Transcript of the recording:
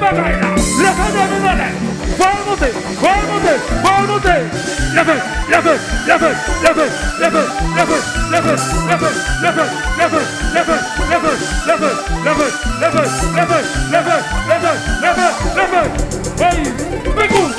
gaina. Levanta a mulher. Vai monte. Leva. Vai, vem com